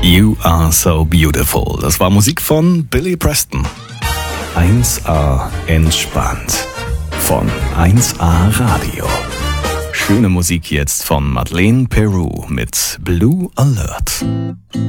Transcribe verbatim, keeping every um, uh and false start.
You Are So Beautiful. Das war Musik von Billy Preston. eins A entspannt. Von eins A Radio. Schöne Musik jetzt von Madeleine Peru mit Blue Alert.